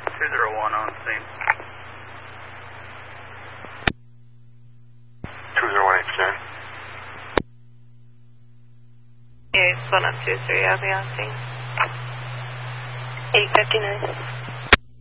201 on scene. 201 Yeah, it's 1 up 23, I'll be on scene. 859.